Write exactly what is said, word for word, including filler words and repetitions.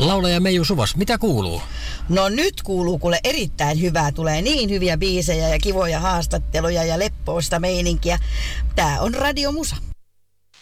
Laulaja Meiju Suvos, mitä kuuluu? No nyt kuuluu kuule erittäin hyvää. Tulee niin hyviä biisejä ja kivoja haastatteluja ja leppoista meininkiä. Tää on Radio Musa.